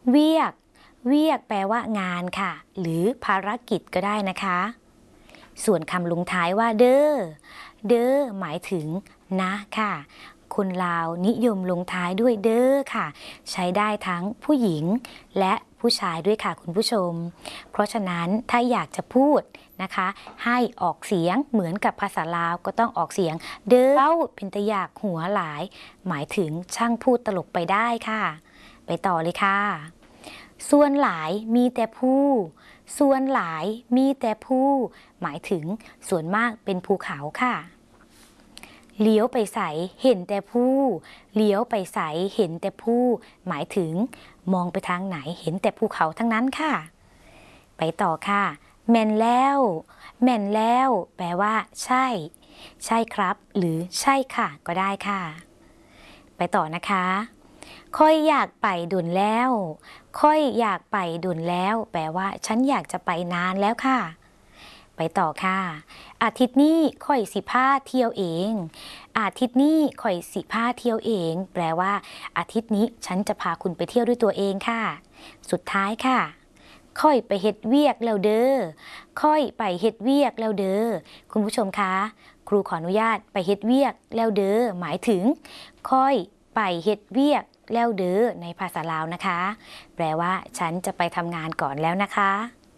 เวียกเวียกแปลว่างานค่ะหรือภารกิจก็ได้นะคะส่วนคำลงท้ายว่าเด้อเด้อหมายถึงนะค่ะคนลาวนิยมลงท้ายด้วยเด้อค่ะใช้ได้ทั้งผู้หญิงและผู้ชายด้วยค่ะคุณผู้ชมเพราะฉะนั้นถ้าอยากจะพูดนะคะให้ออกเสียงเหมือนกับภาษาลาวก็ต้องออกเสียงเด้อเล่าเป็นตะอยากหัวหลายหมายถึงช่างพูดตลกไปได้ค่ะไปต่อเลยค่ะส่วนหลายมีแต่ผู้ส่วนหลายมีแต่ผู้หมายถึงส่วนมากเป็นภูเขาค่ะเลี้ยวไปใสเห็นแต่ผู้เลี้ยวไปใสเห็นแต่ผู้หมายถึงมองไปทางไหนเห็นแต่ภูเขาทั้งนั้นค่ะไปต่อค่ะแม่นแล้วแม่นแล้วแปลว่าใช่ใช่ครับหรือใช่ค่ะก็ได้ค่ะไปต่อนะคะค่อยอยากไปดุนแล้วค่อยอยากไปดุนแล้วแปลว่าฉันอยากจะไปนานแล้วค่ะไปต่อค่ะอาทิตย์นี้ค่อยสิพาเที่ยวเองอาทิตย์นี้ค่อยสิพาเที่ยวเองแปลว่าอาทิตย์นี้ฉันจะพาคุณไปเที่ยวด้วยตัวเองค่ะสุดท้ายค่ะค่อยไปเฮ็ดเวียกแล้วเด้อค่อยไปเฮ็ดเวียกแล้วเด้อคุณผู้ชมคะครูขออนุญาตไปเฮ็ดเวียกแล้วเด้อหมายถึงค่อยไปเฮ็ดเวียกแล้วเด้อในภาษาลาวนะคะแปลว่าฉันจะไปทำงานก่อนแล้วนะคะ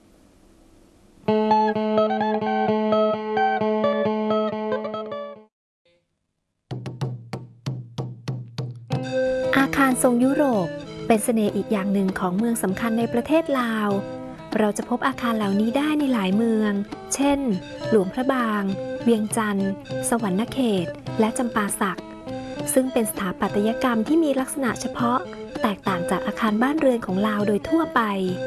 อาคารทรงยุโรปเป็นเสน่ห์อีกอย่างหนึ่งของเมืองสำคัญในประเทศลาวเราจะพบอาคารเหล่านี้ได้ในหลายเมืองเช่นหลวงพระบางเวียงจันทร์สวรรณเขตและจำปาสักซึ่งเป็นสถาปัตยกรรมที่มีลักษณะเฉพาะแตกต่างจากอาคารบ้านเรือนของลาวโดยทั่วไป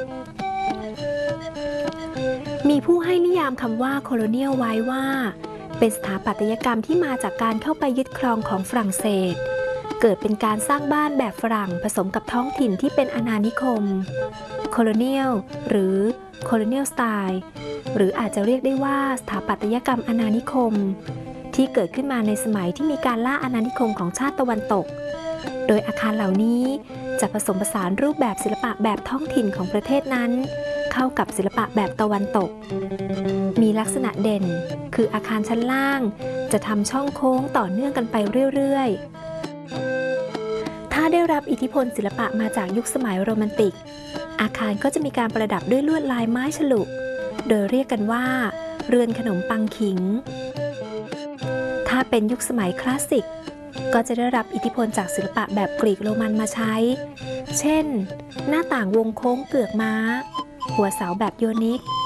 มีผู้ให้นิยามคำว่าโคโลเนียลไว้ว่าเป็นสถาปัตยกรรมที่มาจากการเข้าไปยึดครองของฝรั่งเศสเกิดเป็นการสร้างบ้านแบบฝรั่งผสมกับท้องถิ่นที่เป็นอาณานิคมโคโลเนียลหรือโคโลเนียลสไตล์หรืออาจจะเรียกได้ว่าสถาปัตยกรรมอาณานิคมที่เกิดขึ้นมาในสมัยที่มีการล่าอาณานิคมของชาติตะวันตกโดยอาคารเหล่านี้จะผสมผสานรูปแบบศิลปะแบบท้องถิ่นของประเทศนั้นเข้ากับศิลปะแบบตะวันตกมีลักษณะเด่นคืออาคารชั้นล่างจะทำช่องโค้งต่อเนื่องกันไปเรื่อยๆถ้าได้รับอิทธิพลศิลปะมาจากยุคสมัยโรแมนติกอาคารก็จะมีการประดับด้วยลวดลายไม้ฉลุโดยเรียกกันว่าเรือนขนมปังขิงถ้าเป็นยุคสมัยคลาสสิกก็จะได้รับอิทธิพลจากศิลปะแบบกรีกโรมันมาใช้เช่นหน้าต่างวงโค้งเกือกม้าหัวเสาแบบโยนิก